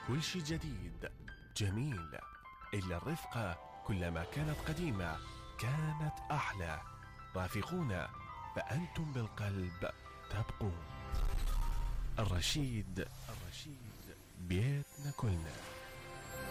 كل شي جديد جميل، إلا الرفقة كلما كانت قديمة كانت أحلى. رافقونا فأنتم بالقلب تبقون. الرشيد بيتنا كلنا.